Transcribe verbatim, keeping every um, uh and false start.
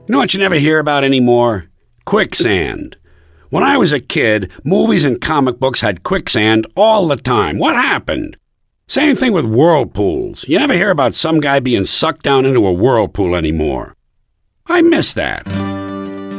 You know what you never hear about anymore? Quicksand. When I was a kid, movies and comic books had quicksand all the time. What happened? Same thing with whirlpools. You never hear about some guy being sucked down into a whirlpool anymore. I miss that.